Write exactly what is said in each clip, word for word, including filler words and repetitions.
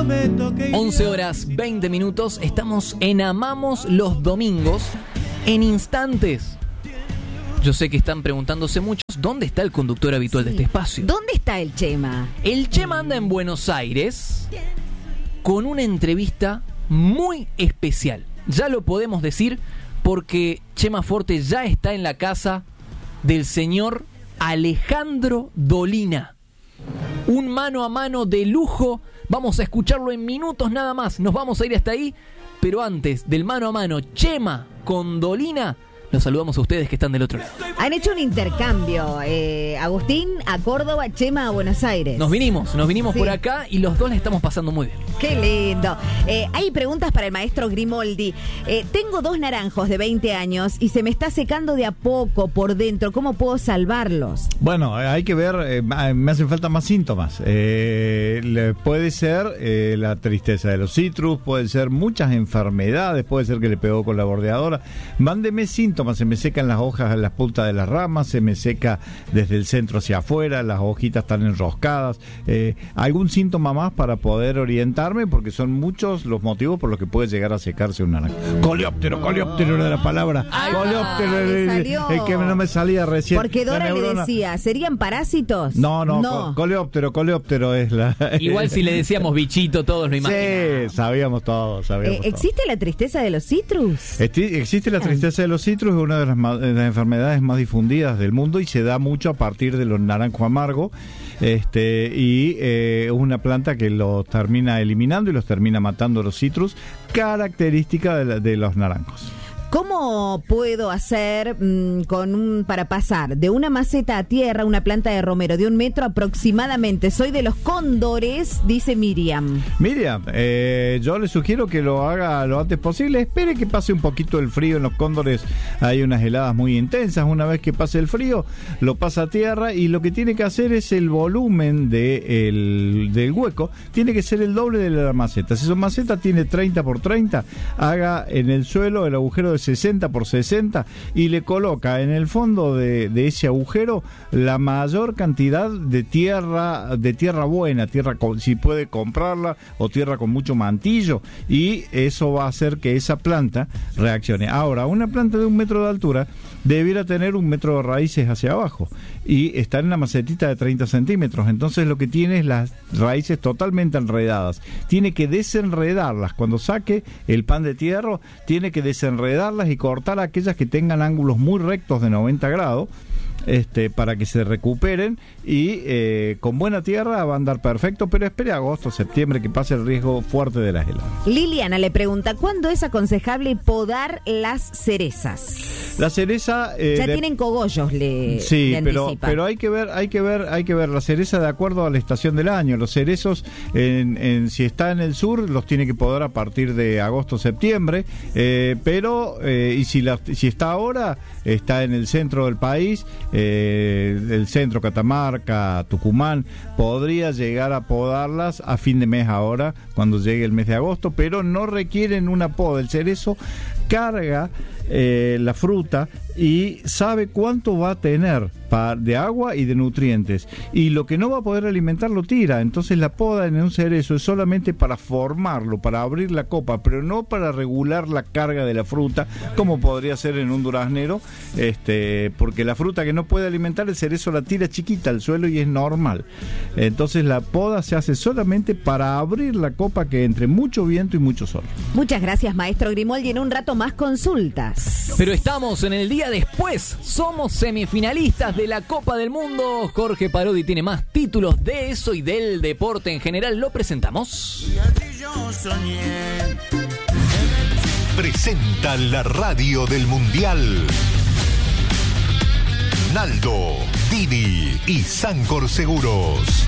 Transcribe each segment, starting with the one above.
once horas veinte minutos, estamos en Amamos los Domingos. En instantes, yo sé que están preguntándose muchos, ¿dónde está el conductor habitual sí. de este espacio? ¿Dónde está el Chema? El Chema anda en Buenos Aires con una entrevista muy especial. Ya lo podemos decir porque Chema Forte ya está en la casa del señor Alejandro Dolina. Un mano a mano de lujo. Vamos a escucharlo en minutos nada más. Nos vamos a ir hasta ahí. Pero antes del mano a mano Chema con Dolina, los saludamos a ustedes que están del otro lado. Han hecho un intercambio, eh, Agustín a Córdoba, Chema a Buenos Aires. Nos vinimos, nos vinimos sí. por acá y los dos la estamos pasando muy bien. Qué lindo. Eh, hay preguntas para el maestro Grimoldi. Eh, tengo dos naranjos de veinte años y se me está secando de a poco por dentro. ¿Cómo puedo salvarlos? Bueno, hay que ver, eh, me hacen falta más síntomas. Eh, puede ser eh, la tristeza de los citrus, puede ser muchas enfermedades, puede ser que le pegó con la bordeadora. Mándeme síntomas. Se me secan las hojas en las puntas de las ramas, se me seca desde el centro hacia afuera, las hojitas están enroscadas. Eh, ¿Algún síntoma más para poder orientarme? Porque son muchos los motivos por los que puede llegar a secarse un naranja. Coleóptero, coleóptero era la palabra. Ah, coleóptero, el, el que no me salía recién. Porque Dora le decía, ¿serían parásitos? No, no, no. coleóptero, coleóptero es la... Igual si le decíamos bichito, todos lo imaginamos. Sí, sabíamos todos, sabíamos eh, ¿Existe todos. la tristeza de los citrus? Esti- existe la tristeza de los citrus. Es una de las, ma- de las enfermedades más difundidas del mundo y se da mucho a partir de los naranjos amargos, este, y eh, es una planta que los termina eliminando y los termina matando los citrus, característica de, la, de los naranjos. ¿Cómo puedo hacer mmm, con un para pasar de una maceta a tierra una planta de romero de un metro aproximadamente? Soy de los cóndores, dice Miriam. Miriam, eh, yo le sugiero que lo haga lo antes posible. Espere que pase un poquito el frío. En los cóndores hay unas heladas muy intensas. Una vez que pase el frío, lo pasa a tierra y lo que tiene que hacer es el volumen de el, del hueco. Tiene que ser el doble de la maceta. Si su maceta tiene treinta por treinta, haga en el suelo el agujero de sesenta por sesenta y le coloca en el fondo de, de ese agujero la mayor cantidad de tierra, de tierra buena, tierra con, si puede comprarla, o tierra con mucho mantillo, y eso va a hacer que esa planta reaccione. Ahora, una planta de un metro de altura debiera tener un metro de raíces hacia abajo y estar en una macetita de treinta centímetros. Entonces lo que tiene es las raíces totalmente enredadas. Tiene que desenredarlas. Cuando saque el pan de tierra, tiene que desenredarlas y cortar aquellas que tengan ángulos muy rectos de noventa grados, este, para que se recuperen, y eh, con buena tierra va a andar perfecto, pero espere agosto, septiembre, que pase el riesgo fuerte de las heladas. Liliana le pregunta, ¿cuándo es aconsejable podar las cerezas? La cereza eh, ya de... tienen cogollos, le sí, le pero anticipa. pero hay que ver, hay que ver, hay que ver la cereza de acuerdo a la estación del año. Los cerezos, en, en, si está en el sur, los tiene que podar a partir de agosto, septiembre, eh, pero eh, y si la, si está ahora, está en el centro del país, eh, el centro, Catamarca, Tucumán, podría llegar a podarlas a fin de mes ahora, cuando llegue el mes de agosto, pero no requieren una poda. El cerezo carga eh, la fruta y sabe cuánto va a tener de agua y de nutrientes, y lo que no va a poder alimentar lo tira. Entonces la poda en un cerezo es solamente para formarlo, para abrir la copa, pero no para regular la carga de la fruta, como podría ser en un duraznero, este, porque la fruta que no puede alimentar el cerezo la tira chiquita al suelo y es normal. Entonces la poda se hace solamente para abrir la copa, que entre mucho viento y mucho sol. Muchas gracias, maestro Grimoldi. En un rato más consultas. Pero estamos en el día después. Somos semifinalistas de la Copa del Mundo. Jorge Parodi tiene más títulos de eso y del deporte en general. Lo presentamos. Presenta la radio del Mundial. Naldo, Didi y Sancor Seguros.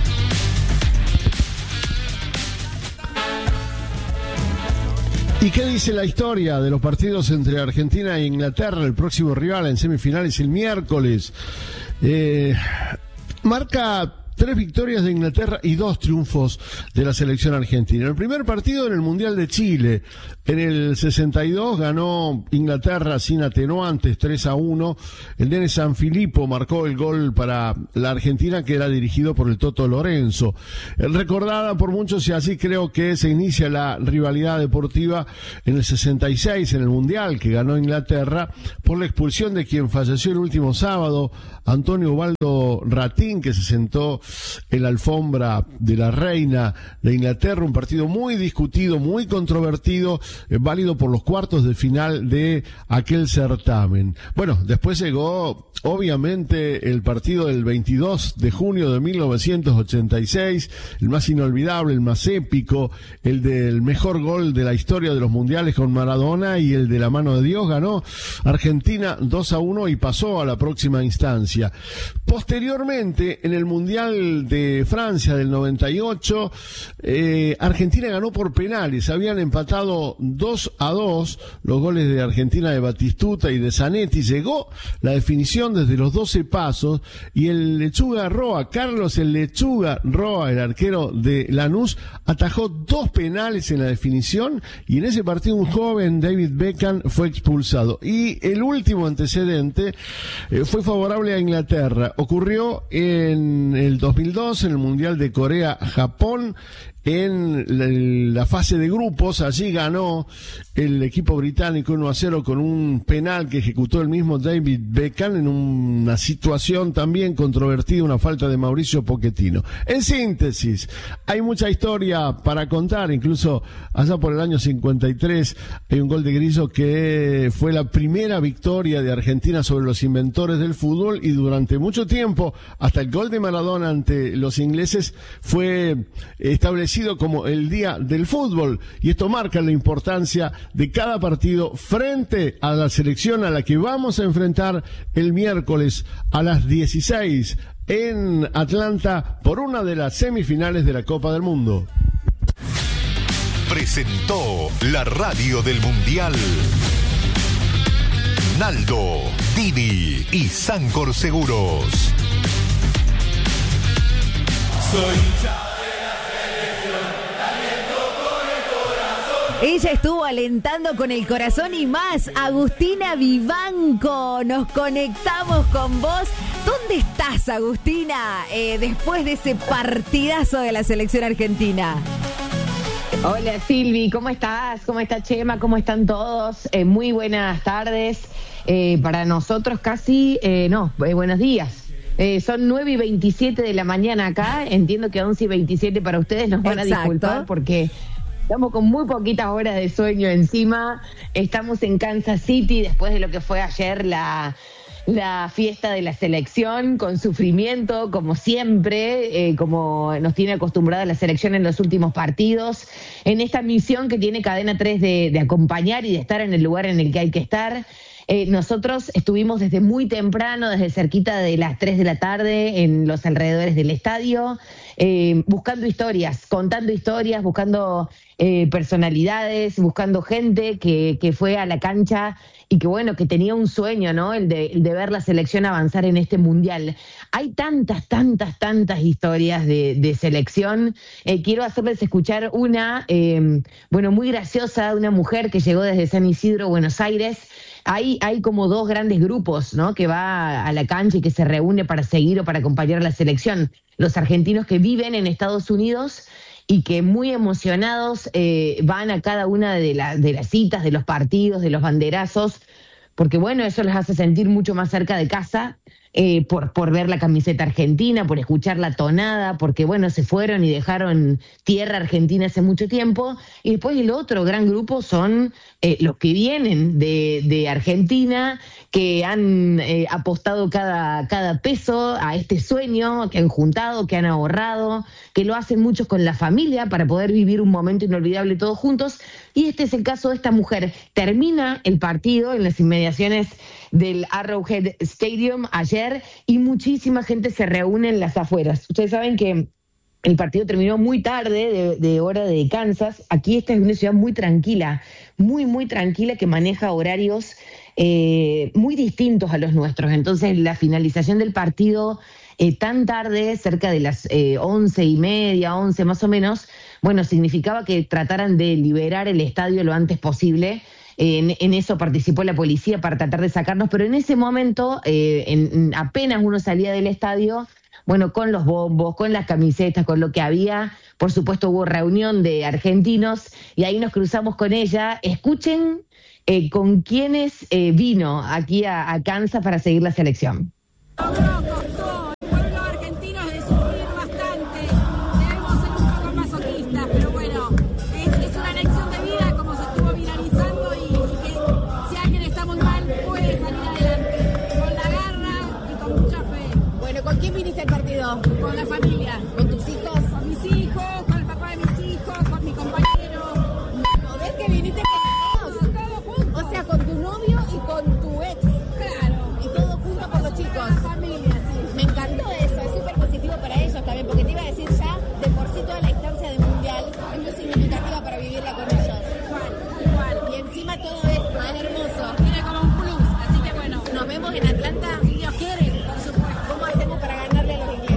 ¿Y qué dice la historia de los partidos entre Argentina e Inglaterra? El próximo rival en semifinales el miércoles. Eh, marca tres victorias de Inglaterra y dos triunfos de la selección argentina. El primer partido en el Mundial de Chile, en el sesenta y dos ganó Inglaterra sin atenuantes, tres a uno. El nene Sanfilippo marcó el gol para la Argentina, que era dirigido por el Toto Lorenzo. Recordada por muchos, y así creo que se inicia la rivalidad deportiva en el sesenta y seis, en el Mundial que ganó Inglaterra, por la expulsión de quien falleció el último sábado, Antonio Ubaldo Ratín, que se sentó en la alfombra de la reina de Inglaterra. Un partido muy discutido, muy controvertido, eh, válido por los cuartos de final de aquel certamen. Bueno, después llegó obviamente el partido del veintidós de junio de mil novecientos ochenta y seis, el más inolvidable, el más épico, el del mejor gol de la historia de los mundiales con Maradona y el de la mano de Dios. Ganó Argentina dos a uno y pasó a la próxima instancia. Posteriormente, en el Mundial de Francia del noventa y ocho, eh, Argentina ganó por penales. Habían empatado dos a dos los goles de Argentina de Batistuta y de Zanetti. Llegó la definición desde los doce pasos y el Lechuga Roa, Carlos el Lechuga Roa, el arquero de Lanús, atajó dos penales en la definición, y en ese partido un joven, David Beckham, fue expulsado. Y el último antecedente eh, fue favorable a Inglaterra. Ocurrió en el dos mil dos, en el Mundial de Corea-Japón, en la, la fase de grupos. Allí ganó el equipo británico uno a cero con un penal que ejecutó el mismo David Beckham en una situación también controvertida, una falta de Mauricio Pochettino. En síntesis, hay mucha historia para contar. Incluso allá por el año cincuenta y tres hay un gol de Grillo que fue la primera victoria de Argentina sobre los inventores del fútbol, y durante mucho tiempo, hasta el gol de Maradona ante los ingleses, fue establecido como el día del fútbol, y esto marca la importancia de cada partido frente a la selección a la que vamos a enfrentar el miércoles a las dieciséis en Atlanta por una de las semifinales de la Copa del Mundo. Presentó la radio del Mundial Naldo, Didi y Sancor Seguros. Soy Ella estuvo alentando con el corazón y más. Agustina Vivanco, nos conectamos con vos. ¿Dónde estás, Agustina, eh, después de ese partidazo de la selección argentina? Hola, Silvi, ¿cómo estás? ¿Cómo está Chema? ¿Cómo están todos? Eh, muy buenas tardes. Eh, para nosotros casi, eh, no, eh, buenos días. Eh, son nueve y veintisiete de la mañana acá. Entiendo que once y veintisiete para ustedes. Nos van Exacto. a disculpar porque estamos con muy poquitas horas de sueño encima. Estamos en Kansas City después de lo que fue ayer la, la fiesta de la selección, con sufrimiento, como siempre, eh, como nos tiene acostumbrada la selección en los últimos partidos, en esta misión que tiene Cadena tres de, de acompañar y de estar en el lugar en el que hay que estar. Eh, nosotros estuvimos desde muy temprano, desde cerquita de las tres de la tarde, en los alrededores del estadio, eh, buscando historias, contando historias, buscando eh, personalidades, buscando gente que, que fue a la cancha y que, bueno, que tenía un sueño, ¿no? El de, el de ver la selección avanzar en este mundial. Hay tantas, tantas, tantas historias de, de selección. Eh, quiero hacerles escuchar una, eh, bueno, muy graciosa, de una mujer que llegó desde San Isidro, Buenos Aires. Hay, hay como dos grandes grupos, ¿no?, que va a la cancha y que se reúne para seguir o para acompañar a la selección. Los argentinos que viven en Estados Unidos y que muy emocionados eh, van a cada una de, la, de las citas, de los partidos, de los banderazos, porque bueno, eso les hace sentir mucho más cerca de casa, eh, por, por ver la camiseta argentina, por escuchar la tonada, porque bueno, se fueron y dejaron tierra argentina hace mucho tiempo. Y después el otro gran grupo son eh, los que vienen de, de Argentina, que han eh, apostado cada, cada peso a este sueño, que han juntado, que han ahorrado, que lo hacen muchos con la familia para poder vivir un momento inolvidable todos juntos. Y este es el caso de esta mujer. Termina el partido en las inmediaciones del Arrowhead Stadium ayer y muchísima gente se reúne en las afueras. Ustedes saben que el partido terminó muy tarde, de, de hora de Kansas. Aquí esta es una ciudad muy tranquila, muy, muy tranquila, que maneja horarios eh, muy distintos a los nuestros. Entonces la finalización del partido eh, tan tarde, cerca de las eh, once y media, once más o menos, bueno, significaba que trataran de liberar el estadio lo antes posible. En, en eso participó la policía para tratar de sacarnos, pero en ese momento, eh, en, apenas uno salía del estadio, bueno, con los bombos, con las camisetas, con lo que había, por supuesto hubo reunión de argentinos y ahí nos cruzamos con ella. Escuchen eh, con quiénes eh, vino aquí a, a Kansas para seguir la selección. Con la familia, con tus hijos, con mis hijos, con el papá de mis hijos, con mi compañero. ¿Ves que viniste con todos? Todos juntos. O sea, con tu novio y con tu ex. Claro. Y todos juntos con los chicos. La familia, sí. Me encantó eso, es súper positivo para ellos también, porque te iba a decir ya, de por sí toda la instancia de mundial es muy significativa para vivirla con ellos. Igual, igual. Y encima todo esto es hermoso. Tiene como un plus, así que bueno. Nos vemos en Atlanta, si Dios quiere, por supuesto. ¿Cómo hacemos para ganarle a los ingleses?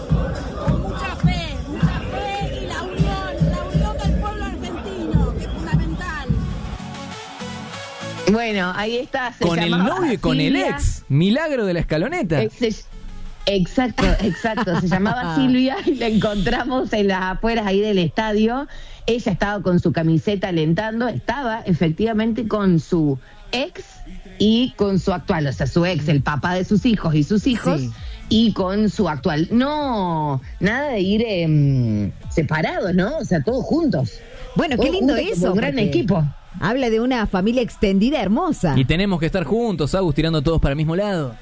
Bueno, ahí está. Se con el novio y con Silvia, el ex. Milagro de la escaloneta. Ex, exacto, exacto. Se llamaba Silvia y la encontramos en las afueras ahí del estadio. Ella estaba con su camiseta alentando. Estaba efectivamente con su ex y con su actual. O sea, su ex, el papá de sus hijos y sus hijos. Sí. Y con su actual. No, nada de ir eh, separados, ¿no? O sea, todos juntos. Bueno, todos qué lindo juntos, eso. Un gran equipo. Habla de una familia extendida hermosa. Y tenemos que estar juntos, Agus, tirando todos para el mismo lado.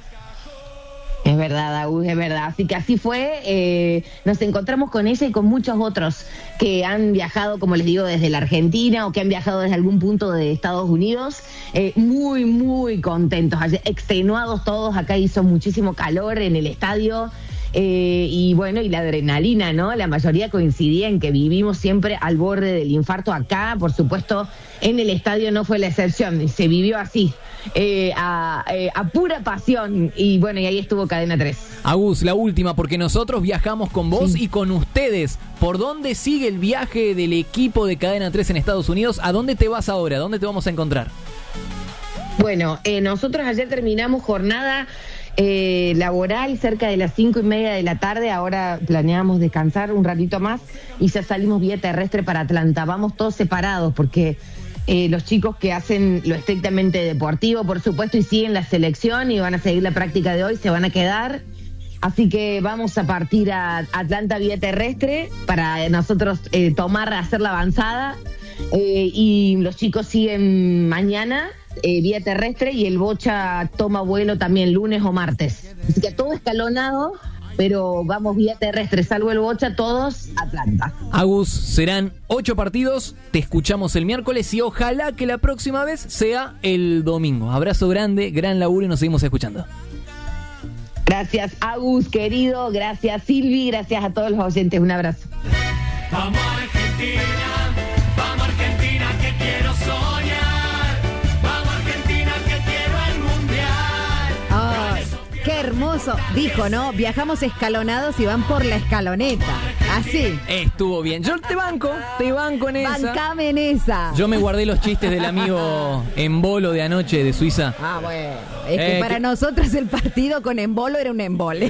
Es verdad, Agus, es verdad. Así que así fue. Eh, nos encontramos con ella y con muchos otros que han viajado, como les digo, desde la Argentina o que han viajado desde algún punto de Estados Unidos. Eh, muy, muy contentos. Extenuados todos. Acá hizo muchísimo calor en el estadio. Eh, y bueno, y la adrenalina, ¿no? La mayoría coincidía en que vivimos siempre al borde del infarto. Acá, por supuesto, en el estadio no fue la excepción, se vivió así, eh, a, eh, a pura pasión. Y bueno, y ahí estuvo Cadena tres. Agus, la última, porque nosotros viajamos con vos sí. y con ustedes. ¿Por dónde sigue el viaje del equipo de Cadena tres en Estados Unidos? ¿A dónde te vas ahora? ¿A dónde te vamos a encontrar? Bueno, eh, nosotros ayer terminamos jornada Eh, laboral cerca de las cinco y media de la tarde. Ahora planeamos descansar un ratito más y ya salimos vía terrestre para Atlanta. Vamos todos separados porque eh, los chicos que hacen lo estrictamente deportivo, por supuesto, y siguen la selección y van a seguir la práctica de hoy, se van a quedar. Así que vamos a partir a Atlanta vía terrestre para nosotros eh, tomar, hacer la avanzada, eh, y los chicos siguen mañana Eh, vía terrestre y el Bocha toma vuelo también lunes o martes. Así que todo escalonado, pero vamos vía terrestre, salvo el Bocha, todos a Atlanta. Agus, serán ocho partidos, te escuchamos el miércoles y ojalá que la próxima vez sea el domingo. Abrazo grande, gran laburo y nos seguimos escuchando. Gracias, Agus, querido, gracias, Silvi, gracias a todos los oyentes, un abrazo. Vamos a Argentina, vamos a Argentina, que quiero soñar. Qué hermoso, dijo, ¿no? Viajamos escalonados y van por la escaloneta. Así. Estuvo bien. Yo te banco, te banco en esa. Bancame en esa. Yo me guardé los chistes del amigo Embolo de anoche de Suiza. Ah, bueno. Es que eh, para que... nosotros el partido con Embolo era un embole.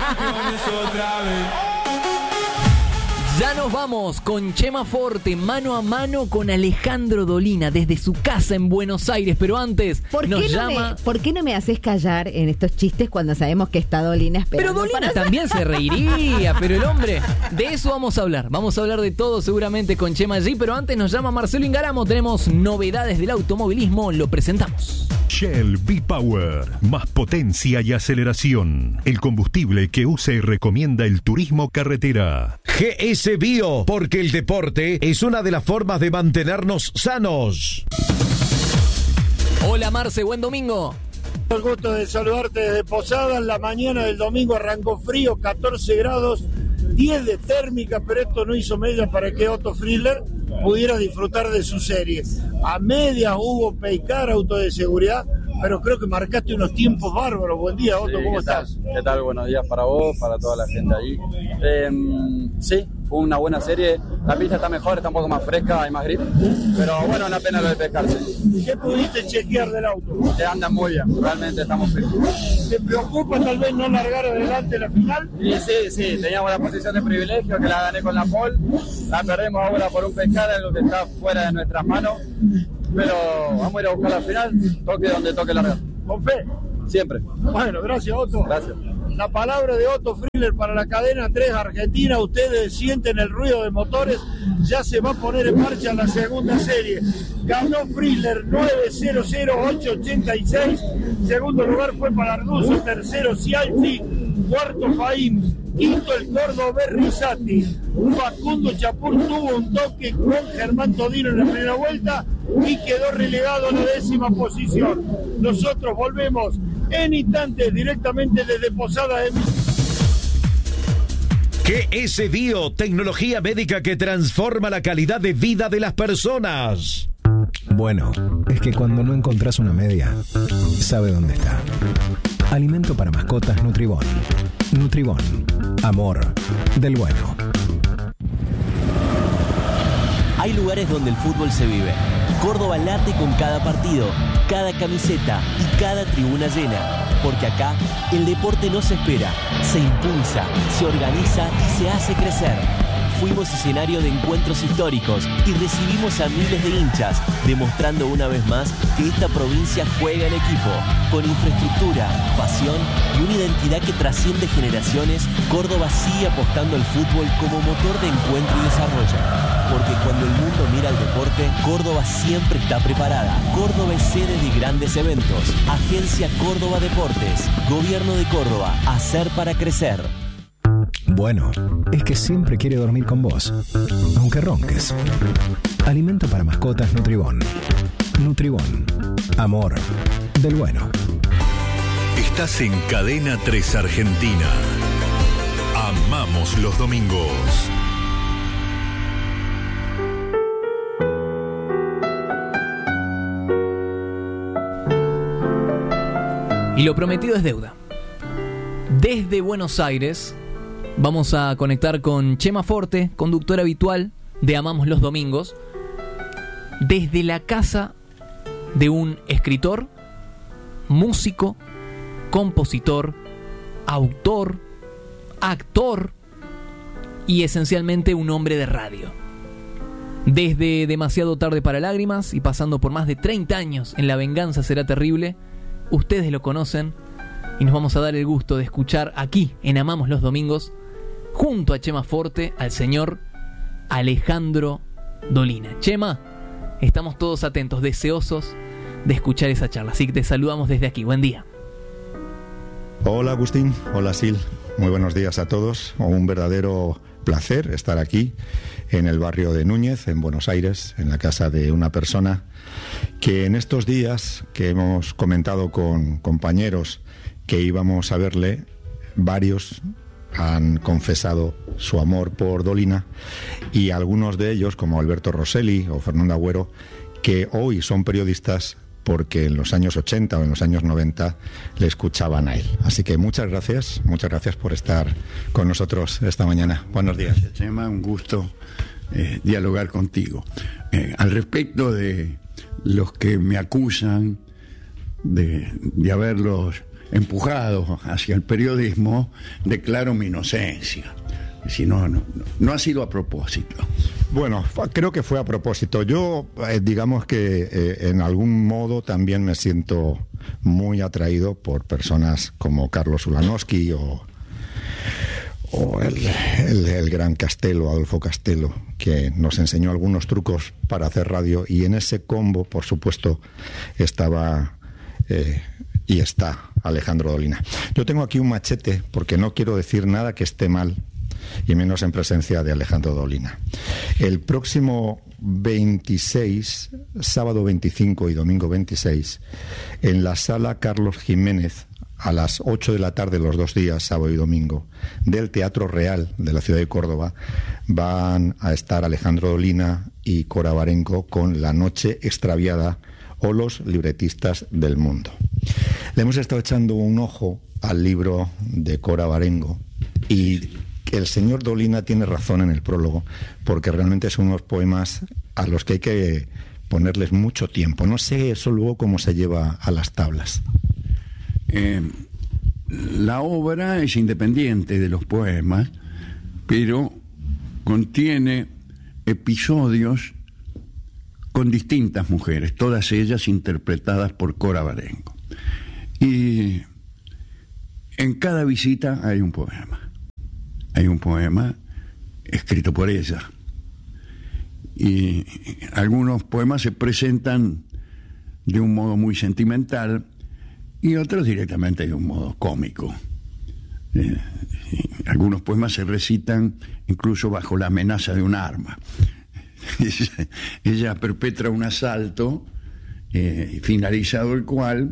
Ya nos vamos con Chema Forte, mano a mano con Alejandro Dolina, desde su casa en Buenos Aires. Pero antes ¿Por nos qué no llama... Me, ¿Por qué no me haces callar en estos chistes cuando sabemos que está Dolina esperando? Pero Dolina también se reiría, pero el hombre... De eso vamos a hablar. Vamos a hablar de todo seguramente con Chema allí. Pero antes nos llama Marcelo Ingaramo. Tenemos novedades del automovilismo. Lo presentamos. Shell V-Power. Más potencia y aceleración. El combustible que usa y recomienda el turismo carretera. G S Bio, porque el deporte es una de las formas de mantenernos sanos. Hola Marce, buen domingo. El gusto de saludarte desde Posadas. La mañana del domingo arrancó frío, catorce grados, diez de térmica, pero esto no hizo mella para que Otto Friedler pudiera disfrutar de su serie. A medias hubo Peicar, auto de seguridad, pero creo que marcaste unos tiempos bárbaros. Buen día, Otto, Sí, ¿cómo ¿qué tal? estás? ¿Qué tal? Buenos días para vos, para toda la gente ahí. Eh, sí, fue una buena serie. La pista está mejor, está un poco más fresca, hay más grip. Pero bueno, una pena lo de pescarse. ¿Qué pudiste chequear del auto? Que andan muy bien, realmente estamos firmes. ¿Te preocupa tal vez no largar adelante la final? Y sí, sí, teníamos la posición de privilegio que la gané con la pole. La perdemos ahora por un pescar, algo que está fuera de nuestras manos. Pero vamos a ir a buscar la final, toque donde toque largar. ¿Con fe? Siempre. Bueno, gracias, Otto. Gracias. La palabra de Otto Friedler para la cadena tres Argentina. Ustedes sienten el ruido de motores. Ya se va a poner en marcha la segunda serie. Ganó Friedler nueve cero cero ocho ochenta y seis. Segundo lugar fue para Arduzo. Tercero Cialti. Cuarto Faim. Quinto el Córdoba Rizati. Facundo Chapur tuvo un toque con Germán Todino en la primera vuelta y quedó relegado a la décima posición. Nosotros volvemos en instantes directamente desde Posada de G S Bio, tecnología médica que transforma la calidad de vida de las personas. Bueno, es que cuando no encontrás una media, sabe dónde está. Alimento para mascotas Nutribón. Nutribón. Amor del bueno. Hay lugares donde el fútbol se vive. Córdoba late con cada partido, cada camiseta y cada tribuna llena. Porque acá el deporte no se espera, se impulsa, se organiza y se hace crecer. Fuimos escenario de encuentros históricos y recibimos a miles de hinchas, demostrando una vez más que esta provincia juega en equipo. Con infraestructura, pasión y una identidad que trasciende generaciones, Córdoba sigue apostando al fútbol como motor de encuentro y desarrollo. Porque cuando el mundo mira al deporte, Córdoba siempre está preparada. Córdoba es sede de grandes eventos. Agencia Córdoba Deportes. Gobierno de Córdoba. Hacer para crecer. Bueno, es que siempre quiere dormir con vos, aunque ronques. Alimento para mascotas Nutribón. Nutribón. Amor del bueno. Estás en Cadena tres Argentina. Amamos los domingos. Y lo prometido es deuda. Desde Buenos Aires vamos a conectar con Chema Forte, conductor habitual de Amamos los Domingos, desde la casa de un escritor, músico, compositor, autor, actor y esencialmente un hombre de radio. Desde Demasiado tarde para lágrimas y pasando por más de treinta años en La venganza será terrible, ustedes lo conocen y nos vamos a dar el gusto de escuchar aquí en Amamos los Domingos junto a Chema Forte al señor Alejandro Dolina. Chema, estamos todos atentos, deseosos de escuchar esa charla, así que te saludamos desde aquí. Buen día. Hola Agustín, hola Sil, muy buenos días a todos. Un verdadero placer estar aquí en el barrio de Núñez, en Buenos Aires, en la casa de una persona que en estos días que hemos comentado con compañeros que íbamos a verle, varios han confesado su amor por Dolina y algunos de ellos, como Alberto Rosselli o Fernando Agüero, que hoy son periodistas porque en los años ochenta o en los años noventa le escuchaban a él. Así que muchas gracias, muchas gracias por estar con nosotros esta mañana. Buenos días. Gracias, Chema, un gusto eh, dialogar contigo. Eh, al respecto de los que me acusan de, de haberlos empujado hacia el periodismo, declaro mi inocencia. Si no, no, no ha sido a propósito. Bueno, creo que fue a propósito. Yo, eh, digamos que eh, en algún modo también me siento muy atraído por personas como Carlos Ulanowski o, o el, el, el gran Castelo, Adolfo Castelo, que nos enseñó algunos trucos para hacer radio, y en ese combo, por supuesto, estaba eh, y está Alejandro Dolina. Yo tengo aquí un machete porque no quiero decir nada que esté mal, y menos en presencia de Alejandro Dolina. El próximo veintiséis, sábado veinticinco y domingo veintiséis, en la sala Carlos Jiménez, a las ocho de la tarde los dos días, sábado y domingo, del Teatro Real de la ciudad de Córdoba, van a estar Alejandro Dolina y Cora Barenco con La noche extraviada o Los libretistas del mundo. Le hemos estado echando un ojo al libro de Cora Barengo y que el señor Dolina tiene razón en el prólogo, porque realmente son unos poemas a los que hay que ponerles mucho tiempo. No sé eso luego cómo se lleva a las tablas. Eh, la obra es independiente de los poemas, pero contiene episodios con distintas mujeres, todas ellas interpretadas por Cora Barengo. Y en cada visita hay un poema. Hay un poema escrito por ella. Y algunos poemas se presentan de un modo muy sentimental y otros directamente de un modo cómico. Eh, algunos poemas se recitan incluso bajo la amenaza de un arma. Ella, ella perpetra un asalto, eh, finalizado el cual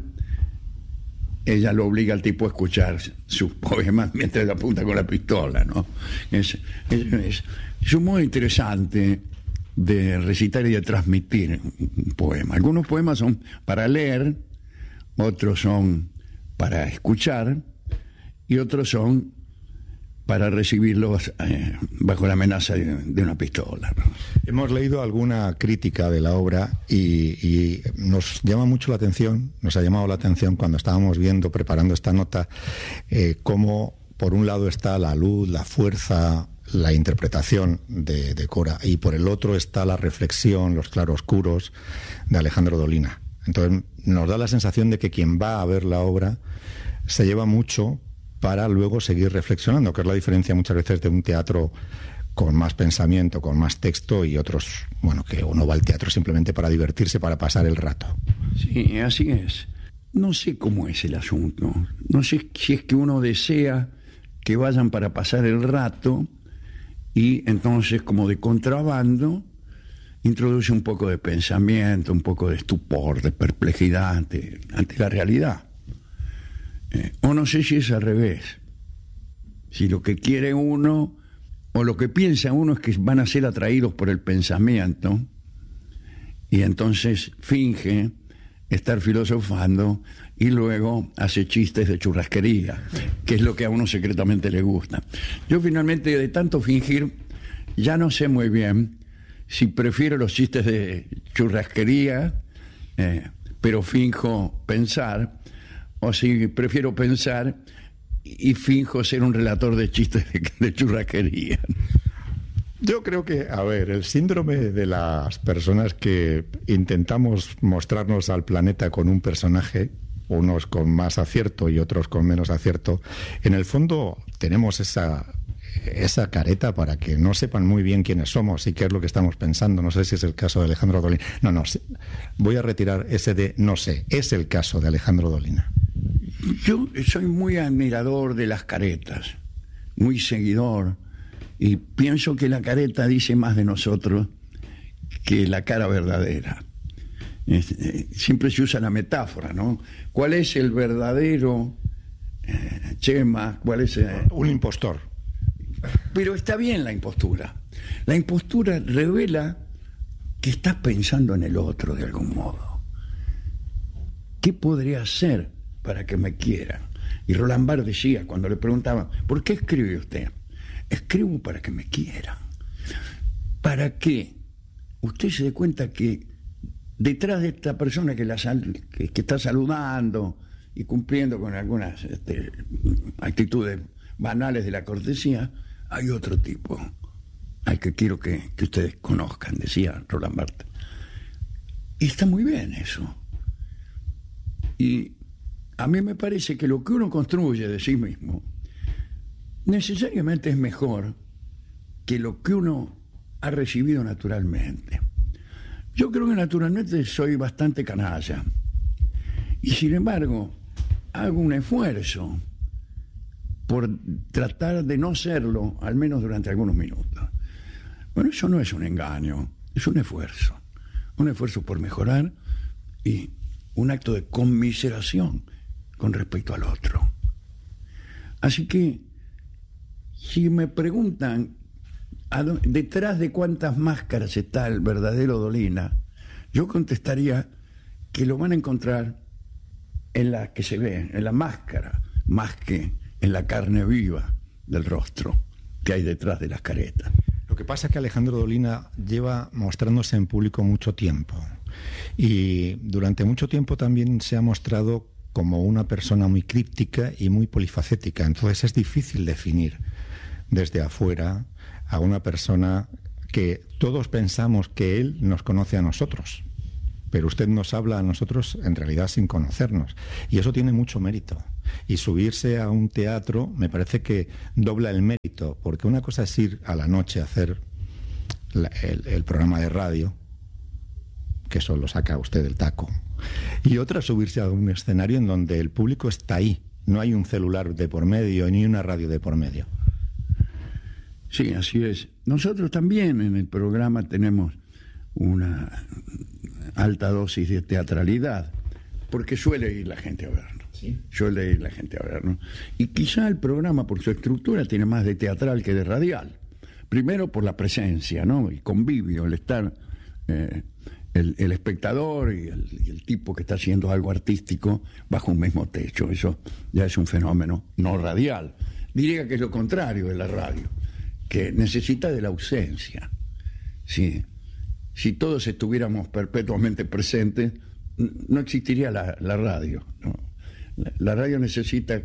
ella lo obliga al tipo a escuchar sus poemas mientras le apunta con la pistola, ¿no? Es, es, es, es un modo interesante de recitar y de transmitir un poema. Algunos poemas son para leer, otros son para escuchar y otros son para recibirlos eh, bajo la amenaza de, de una pistola, ¿no? Hemos leído alguna crítica de la obra y, y nos llama mucho la atención, nos ha llamado la atención cuando estábamos viendo, preparando esta nota, eh, cómo por un lado está la luz, la fuerza, la interpretación de, de Cora, y por el otro está la reflexión, los claroscuros de Alejandro Dolina. Entonces nos da la sensación de que quien va a ver la obra se lleva mucho para luego seguir reflexionando, que es la diferencia muchas veces de un teatro con más pensamiento, con más texto, y otros, bueno, que uno va al teatro simplemente para divertirse, para pasar el rato. Sí, así es. No sé cómo es el asunto. No sé si es que uno desea que vayan para pasar el rato y entonces, como de contrabando, introduce un poco de pensamiento, un poco de estupor, de perplejidad ante, ante la realidad. Eh, o no sé si es al revés, si lo que quiere uno o lo que piensa uno es que van a ser atraídos por el pensamiento y entonces finge estar filosofando y luego hace chistes de churrasquería, que es lo que a uno secretamente le gusta. Yo finalmente, de tanto fingir, ya no sé muy bien si prefiero los chistes de churrasquería, eh, pero finjo pensar, o si prefiero pensar y finjo ser un relator de chistes de, de churrasquería. Yo creo que, a ver, el síndrome de las personas que intentamos mostrarnos al planeta con un personaje, unos con más acierto y otros con menos acierto, en el fondo tenemos esa, esa careta para que no sepan muy bien quiénes somos y qué es lo que estamos pensando. No sé si es el caso de Alejandro Dolina. No, no, voy a retirar ese de no sé, es el caso de Alejandro Dolina. Yo soy muy admirador de las caretas, muy seguidor, y pienso que la careta dice más de nosotros que la cara verdadera. Eh, siempre se usa la metáfora, ¿no? ¿Cuál es el verdadero eh, Chema? ¿Cuál es eh? Un impostor? Pero está bien la impostura. La impostura revela que estás pensando en el otro de algún modo. ¿Qué podría hacer para que me quieran? Y Roland Barthes decía, cuando le preguntaban, ¿por qué escribe usted? Escribo para que me quieran. ¿Para qué? Usted se dé cuenta que detrás de esta persona que, la sal, que, que está saludando y cumpliendo con algunas este, actitudes banales de la cortesía, hay otro tipo al que quiero que, que ustedes conozcan, decía Roland Barthes. Y está muy bien eso. Y a mí me parece que lo que uno construye de sí mismo necesariamente es mejor que lo que uno ha recibido naturalmente. Yo creo que naturalmente soy bastante canalla y sin embargo hago un esfuerzo por tratar de no serlo, al menos durante algunos minutos. Bueno, eso no es un engaño, es un esfuerzo, un esfuerzo por mejorar y un acto de conmiseración con respecto al otro. Así que, si me preguntan detrás de cuántas máscaras está el verdadero Dolina, yo contestaría que lo van a encontrar en la que se ve, en la máscara, más que en la carne viva del rostro que hay detrás de las caretas. Lo que pasa es que Alejandro Dolina lleva mostrándose en público mucho tiempo y durante mucho tiempo también se ha mostrado como una persona muy críptica y muy polifacética. Entonces es difícil definir desde afuera a una persona que todos pensamos que él nos conoce a nosotros, pero usted nos habla a nosotros en realidad sin conocernos, y eso tiene mucho mérito. Y subirse a un teatro me parece que dobla el mérito, porque una cosa es ir a la noche a hacer la, el, el programa de radio, que eso lo saca usted del taco, y otra subirse a un escenario en donde el público está ahí, no hay un celular de por medio ni una radio de por medio. Sí, así es. Nosotros también en el programa tenemos una alta dosis de teatralidad, porque suele ir la gente a vernos. ¿Sí? Suele ir la gente a vernos. Y quizá el programa, por su estructura, tiene más de teatral que de radial. Primero por la presencia, ¿no? El convivio, el estar, eh, el, el espectador y el, y el tipo que está haciendo algo artístico bajo un mismo techo. Eso ya es un fenómeno no radial. Diría que es lo contrario de la radio, que necesita de la ausencia. Sí. Si todos estuviéramos perpetuamente presentes, no existiría la, la radio, ¿no? La, la radio necesita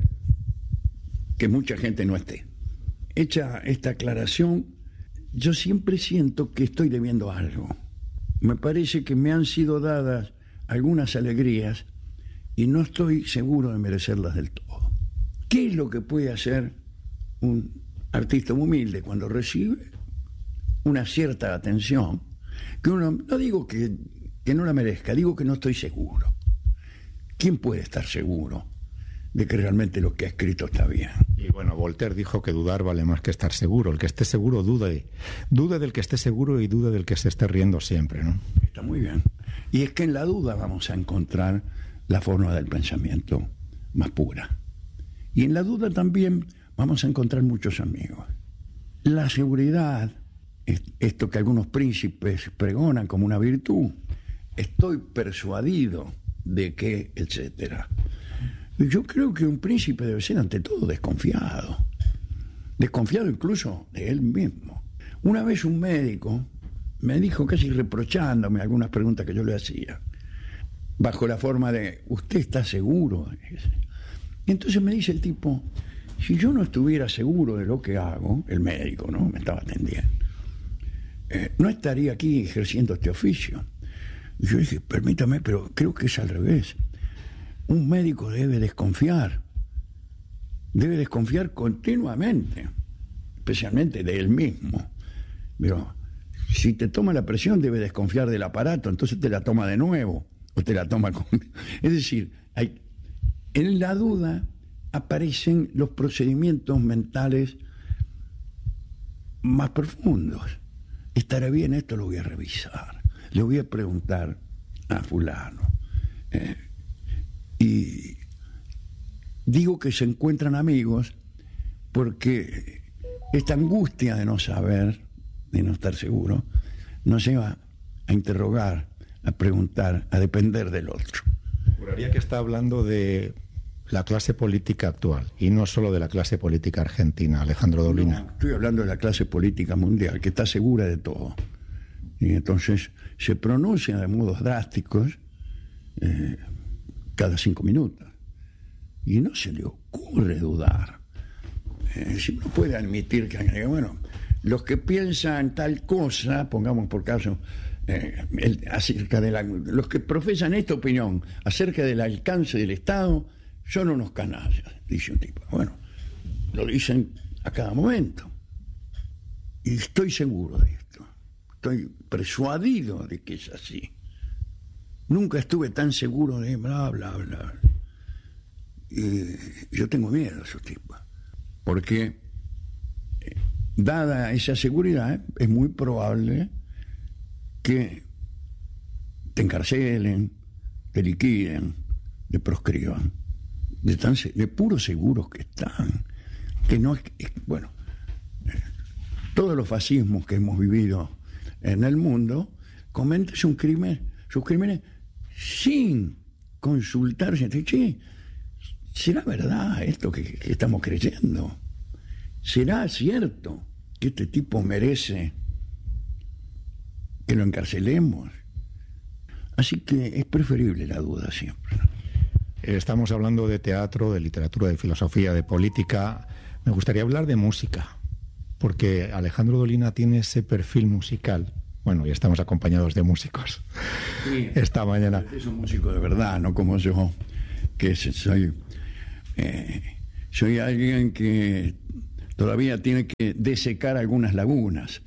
que mucha gente no esté. Hecha esta aclaración, yo siempre siento que estoy debiendo algo. Me parece que me han sido dadas algunas alegrías y no estoy seguro de merecerlas del todo. ¿Qué es lo que puede hacer un artista humilde cuando recibe una cierta atención? Que uno, no digo que, que no la merezca, digo que no estoy seguro. ¿Quién puede estar seguro de que realmente lo que ha escrito está bien? Y bueno, Voltaire dijo que dudar vale más que estar seguro. El que esté seguro dude. Dude del que esté seguro y dude del que se esté riendo siempre, ¿no? Está muy bien. Y es que en la duda vamos a encontrar la forma del pensamiento más pura. Y en la duda también vamos a encontrar muchos amigos. La seguridad, esto que algunos príncipes pregonan como una virtud, estoy persuadido de que, etcétera. Yo creo que un príncipe debe ser ante todo desconfiado, desconfiado incluso de él mismo. Una vez un médico me dijo, casi reprochándome algunas preguntas que yo le hacía, bajo la forma de, ¿usted está seguro? Y entonces me dice el tipo, si yo no estuviera seguro de lo que hago, el médico, ¿no? Me estaba atendiendo, eh, no estaría aquí ejerciendo este oficio. Y yo dije, permítame, pero creo que es al revés. Un médico debe desconfiar, debe desconfiar continuamente, especialmente de él mismo. Pero si te toma la presión, debe desconfiar del aparato, entonces te la toma de nuevo, o te la toma con... Es decir, hay... en la duda aparecen los procedimientos mentales más profundos. ¿Estará bien esto? Lo voy a revisar. Le voy a preguntar a fulano. Eh, y digo que se encuentran amigos porque esta angustia de no saber, de no estar seguro, nos lleva a interrogar, a preguntar, a depender del otro. Juraría que está hablando de la clase política actual y no solo de la clase política argentina, Alejandro Dolina. No, estoy hablando de la clase política mundial, que está segura de todo. Y entonces se pronuncia de modos drásticos eh, cada cinco minutos. Y no se le ocurre dudar. Eh, si uno puede admitir que, bueno, los que piensan tal cosa, pongamos por caso, eh, el, acerca de la, los que profesan esta opinión acerca del alcance del Estado, son unos canallas, dice un tipo. Bueno, lo dicen a cada momento. Y estoy seguro de esto. Estoy persuadido de que es así. Nunca estuve tan seguro de bla, bla, bla. Y yo tengo miedo a esos tipos. Porque, eh, dada esa seguridad, es muy probable que te encarcelen, te liquiden, te proscriban. De, tan, de puros seguros que están. Que no es, es bueno, eh, todos los fascismos que hemos vivido en el mundo cometen sus crímenes, sus crímenes sin consultar, che, ¿será verdad esto que, que estamos creyendo? ¿Será cierto que este tipo merece que lo encarcelemos? Así que es preferible la duda siempre. Estamos hablando de teatro, de literatura, de filosofía, de política. Me gustaría hablar de música, porque Alejandro Dolina tiene ese perfil musical. Bueno, y estamos acompañados de músicos Sí, esta mañana. Es un músico de verdad, no como yo, que soy, eh, soy alguien que todavía tiene que desecar algunas lagunas.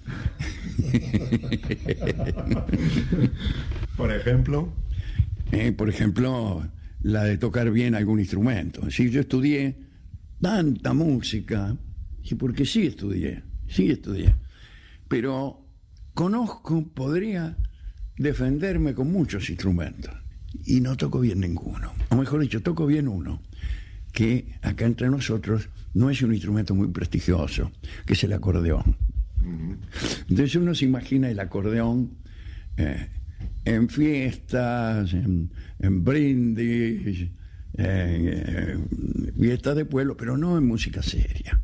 Por ejemplo, eh, por ejemplo, la de tocar bien algún instrumento. Si yo estudié tanta música, y porque sí estudié, sí estudié, pero conozco, podría defenderme con muchos instrumentos y no toco bien ninguno. O mejor dicho, toco bien uno, que acá entre nosotros no es un instrumento muy prestigioso, que es el acordeón. Entonces uno se imagina el acordeón eh, en fiestas, en, en brindis, eh, fiestas de pueblo, pero no en música seria.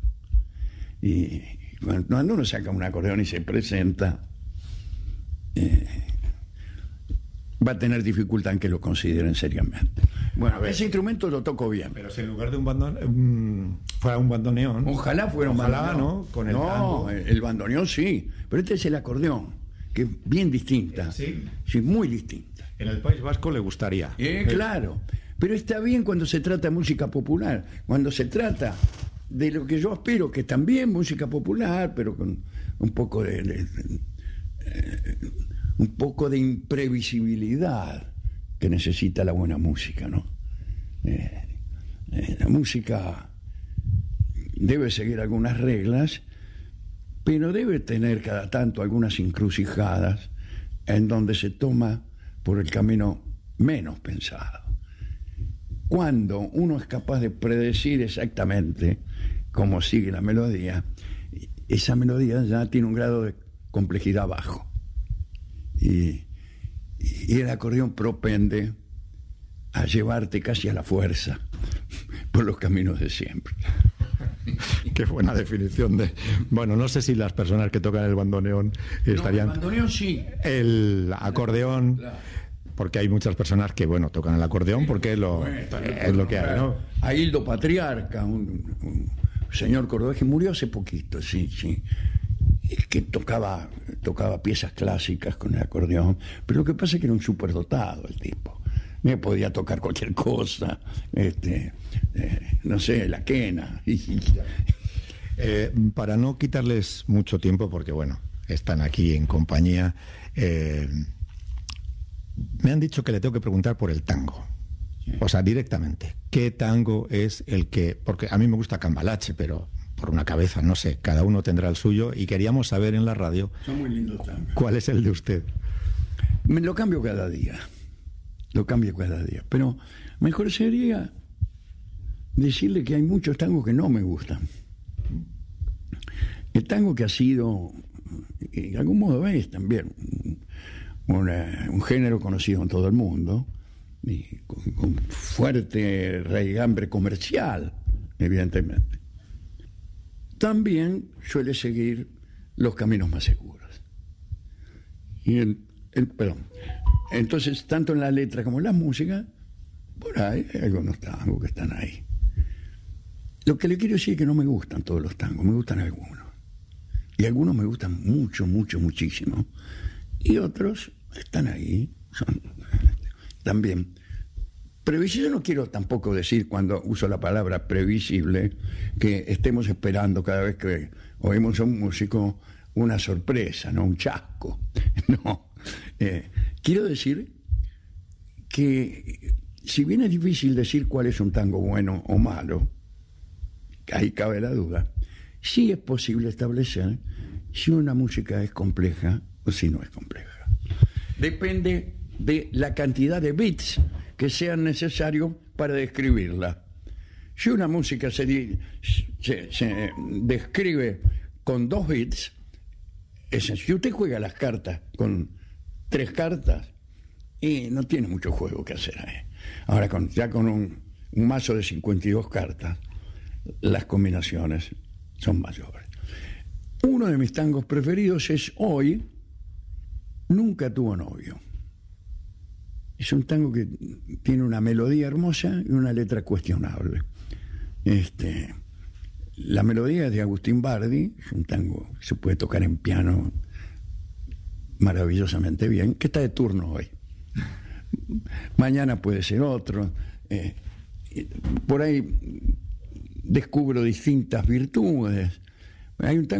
Y cuando uno saca un acordeón y se presenta, eh, va a tener dificultad en que lo consideren seriamente. Bueno, ese instrumento lo toco bien. Pero si en lugar de un bandoneón fuera un bandoneón. Ojalá fuera un Ojalá, bandoneón. ¿no? Con el no, tango. el bandoneón sí, pero este es el acordeón, que es bien distinta. Sí. Sí, muy distinta. En el País Vasco le gustaría. Eh, claro, pero está bien cuando se trata de música popular, cuando se trata de lo que yo espero, que también música popular, pero con un poco de, de, de eh, un poco de imprevisibilidad que necesita la buena música, ¿no? Eh, eh, la música debe seguir algunas reglas, pero debe tener cada tanto algunas encrucijadas en donde se toma por el camino menos pensado. Cuando uno es capaz de predecir exactamente cómo sigue la melodía, esa melodía ya tiene un grado de complejidad bajo. Y, y el acordeón propende a llevarte casi a la fuerza por los caminos de siempre. Qué buena definición de... Bueno, no sé si las personas que tocan el bandoneón estarían... No, el bandoneón sí. El acordeón... Claro. Porque hay muchas personas que, bueno, tocan el acordeón porque es lo, bueno, es lo que hay, ¿no? A Hildo Patriarca, un, un señor cordobés que murió hace poquito, sí, sí, que tocaba, tocaba piezas clásicas con el acordeón, pero lo que pasa es que era un superdotado el tipo. Me podía tocar cualquier cosa, este, eh, no sé, la quena. eh, para no quitarles mucho tiempo, porque, bueno, están aquí en compañía... Eh, me han dicho que le tengo que preguntar por el tango. O sea, directamente. ¿Qué tango es el que...? Porque a mí me gusta Cambalache, pero por una cabeza, no sé. Cada uno tendrá el suyo. Y queríamos saber en la radio... Son muy lindos tangos. ¿Cuál es el de usted? Me lo cambio cada día. Lo cambio cada día. Pero mejor sería decirle que hay muchos tangos que no me gustan. El tango que ha sido... Y de algún modo es también... Una, un género conocido en todo el mundo y con, con fuerte raigambre comercial, evidentemente. También suele seguir los caminos más seguros. Y el, el, perdón. Entonces, tanto en la letra como en la música, por ahí hay algunos tangos que están ahí. Lo que le quiero decir es que no me gustan todos los tangos, me gustan algunos. Y algunos me gustan mucho, mucho, muchísimo. Y otros están ahí, son también previsible. No quiero tampoco decir, cuando uso la palabra previsible, que estemos esperando cada vez que oímos a un músico una sorpresa, no un chasco. No, eh, quiero decir que si bien es difícil decir cuál es un tango bueno o malo, ahí cabe la duda, sí es posible establecer si una música es compleja o si no es compleja. Depende de la cantidad de bits que sean necesarios para describirla. Si una música se, di, se, se describe con dos bits, es, si usted juega las cartas con tres cartas, y no tiene mucho juego que hacer ahí. Ahora, con, ya con un, un mazo de cincuenta y dos cartas, las combinaciones son mayores. Uno de mis tangos preferidos es Hoy, Nunca tuvo novio. Es un tango que tiene una melodía hermosa y una letra cuestionable. Este, la melodía es de Agustín Bardi, es un tango que se puede tocar en piano maravillosamente bien, que está de turno hoy. Mañana puede ser otro. Eh, por ahí descubro distintas virtudes. Hay un tango